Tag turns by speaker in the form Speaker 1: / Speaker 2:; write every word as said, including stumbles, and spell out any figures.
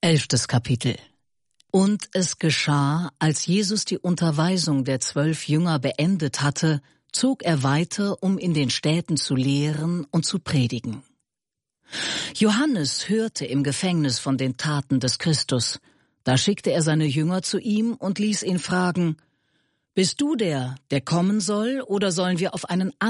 Speaker 1: Elftes Kapitel. Und es geschah, als Jesus die Unterweisung der zwölf Jünger beendet hatte, zog er weiter, um in den Städten zu lehren und zu predigen. Johannes hörte im Gefängnis von den Taten des Christus. Da schickte er seine Jünger zu ihm und ließ ihn fragen: Bist du der, der kommen soll, oder sollen wir auf einen